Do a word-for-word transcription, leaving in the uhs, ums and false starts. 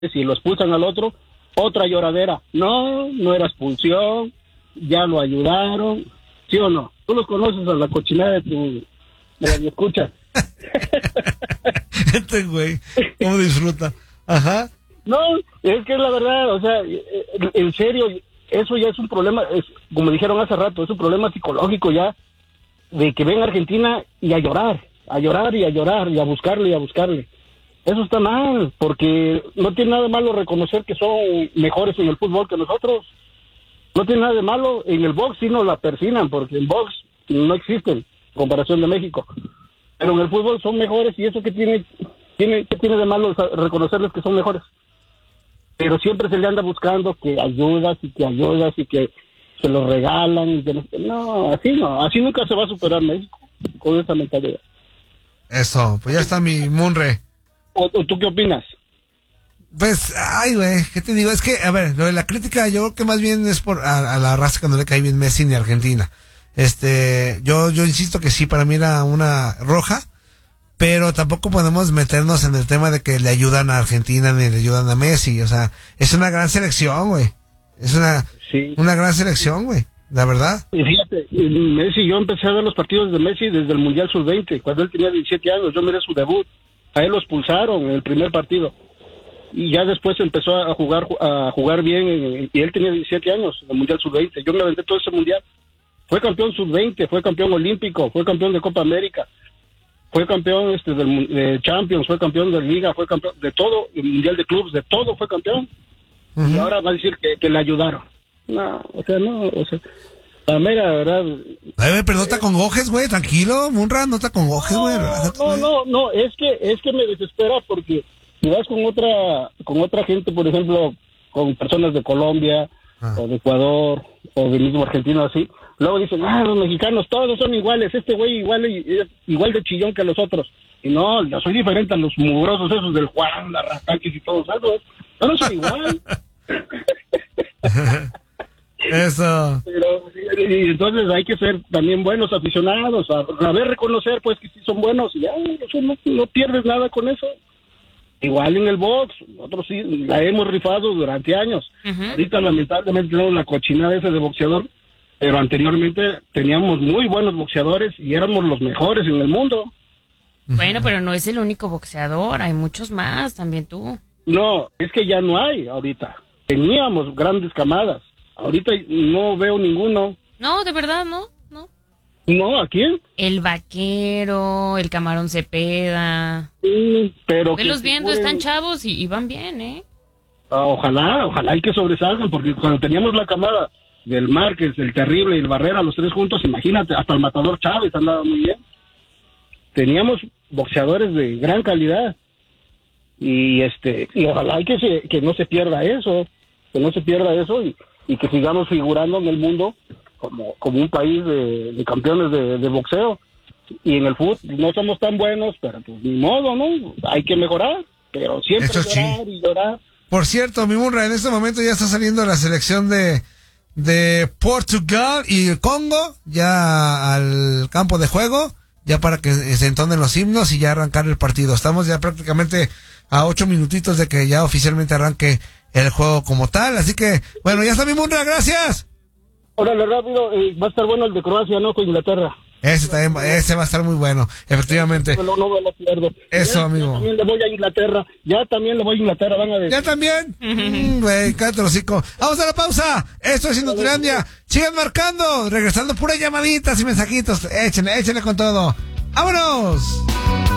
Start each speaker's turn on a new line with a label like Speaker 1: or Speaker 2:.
Speaker 1: si lo expulsan al otro, otra lloradera. No, no era expulsión, ya lo ayudaron, ¿sí o no? Tú los conoces a la cochinada de tu... de la escucha.
Speaker 2: Este güey, ¿cómo disfruta? Ajá.
Speaker 1: No, es que es la verdad, o sea, en serio, eso ya es un problema, es, como dijeron hace rato, es un problema psicológico ya, de que ven a Argentina y a llorar, a llorar y a llorar, y a buscarle y a buscarle. Eso está mal, porque no tiene nada de malo reconocer que son mejores en el fútbol que nosotros. No tiene nada de malo, en el box sí nos la persinan, porque en box no existen, en comparación de México. Pero en el fútbol son mejores, y eso que tiene, tiene, ¿qué tiene de malo reconocerles que son mejores? Pero siempre se le anda buscando que ayudas y que ayudas y que se lo regalan. Y que no, no, así no, así nunca se va a superar México con esa mentalidad.
Speaker 2: Eso, pues ya está mi Munre.
Speaker 1: ¿O, o tú qué opinas?
Speaker 2: Pues, ay, güey, ¿qué te digo? Es que, a ver, lo de la crítica yo creo que más bien es por a, a la raza que no le cae bien Messi ni Argentina. Este, yo, yo insisto que sí, para mí era una roja, pero tampoco podemos meternos en el tema de que le ayudan a Argentina ni le ayudan a Messi. O sea, es una gran selección, güey. Es una,
Speaker 1: sí.
Speaker 2: una gran selección, güey, la verdad.
Speaker 1: Y fíjate, Messi, yo empecé a ver los partidos de Messi desde el Mundial sub veinte, cuando él tenía diecisiete años, yo miré su debut. A él lo expulsaron en el primer partido. Y ya después empezó a jugar a jugar bien, y él tenía diecisiete años en el Mundial sub veinte. Yo me aventé todo ese Mundial. Fue campeón sub veinte, fue campeón olímpico, fue campeón de Copa América, fue campeón este del de Champions, fue campeón de Liga, fue campeón de todo, el Mundial de Clubes, de todo fue campeón. Uh-huh. Y ahora va a decir que, que le ayudaron. No, o sea, no, o sea, la mera verdad.
Speaker 2: Ay, pero no te acongojes, güey, tranquilo, Munra, no te acongojes, güey.
Speaker 1: No, no, no, no, es que, es que me desespera porque si vas con otra, con otra gente, por ejemplo, con personas de Colombia, ah. o de Ecuador, o de mismo Argentina, así, luego dicen, ah, los mexicanos todos son iguales, este güey igual, igual de chillón que los otros. Y no, yo soy diferente a los mugrosos esos del Juan, la Rastaquis y todos esos. Yo no soy igual.
Speaker 2: Eso.
Speaker 1: Pero, y entonces hay que ser también buenos aficionados, a, a ver, reconocer pues que sí son buenos, y ya, no, no pierdes nada con eso. Igual en el box, nosotros sí la hemos rifado durante años. Uh-huh. Ahorita lamentablemente tenemos la cochinada esa de boxeador, pero anteriormente teníamos muy buenos boxeadores y éramos los mejores en el mundo.
Speaker 3: Bueno, pero no es el único boxeador, hay muchos más, también tú.
Speaker 1: No, es que ya no hay ahorita. Teníamos grandes camadas, ahorita no veo ninguno.
Speaker 3: No, de verdad, no, no.
Speaker 1: No, ¿a quién?
Speaker 3: El Vaquero, el Camarón Cepeda.
Speaker 1: Sí, pero...
Speaker 3: Velos viendo, pueden... están chavos y, y van bien, ¿eh?
Speaker 1: Ah, ojalá, ojalá hay que sobresalgan, porque cuando teníamos la camada del Márquez, el Terrible y el Barrera, los tres juntos, imagínate, hasta el Matador Chávez andaba muy bien. Teníamos boxeadores de gran calidad. Y este y ojalá y que, se, que no se pierda eso, que no se pierda eso y, y que sigamos figurando en el mundo como, como un país de, de campeones de, de boxeo. Y en el fútbol no somos tan buenos, pero pues ni modo, ¿no? Hay que mejorar, pero siempre
Speaker 2: eso
Speaker 1: llorar
Speaker 2: sí.
Speaker 1: y llorar.
Speaker 2: Por cierto, mi Munra, en este momento ya está saliendo la selección de, de Portugal y el Congo ya al campo de juego, ya para que se entonen los himnos y ya arrancar el partido. Estamos ya prácticamente a ocho minutitos de que ya oficialmente arranque el juego como tal, así que, bueno, ya está mi Munra, gracias.
Speaker 1: Órale, rápido, eh, va a estar bueno el de Croacia, ¿no? Con Inglaterra.
Speaker 2: Ese también, ese va a estar muy bueno, efectivamente.
Speaker 1: No, no, no lo pierdo.
Speaker 2: Eso,
Speaker 1: ya,
Speaker 2: amigo.
Speaker 1: Ya también le voy a Inglaterra, ya también le voy a Inglaterra, van a decir.
Speaker 2: ¿Ya también? Güey, mm, cállate el hocico. Vamos a la pausa, esto es Inutilandia. Sigan marcando, regresando puras llamaditas y mensajitos. Échenle, échenle con todo. ¡Vámonos!